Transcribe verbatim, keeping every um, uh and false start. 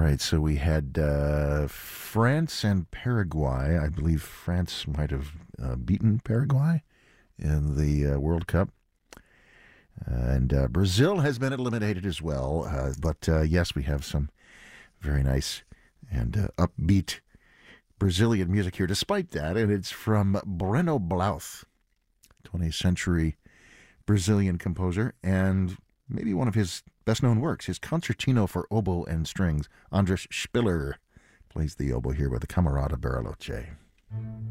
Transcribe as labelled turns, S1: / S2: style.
S1: right, so we had uh, France and Paraguay. I believe France might have uh, beaten Paraguay in the uh, World Cup. Uh, and uh, Brazil has been eliminated as well. Uh, but uh, yes, we have some very nice and uh, upbeat Brazilian music here despite that. And it's from Breno Blauth, twentieth century Brazilian composer, and maybe one of his best-known works, his Concertino for Oboe and Strings. Andras Spiller plays the oboe here with the Camerata Bariloche.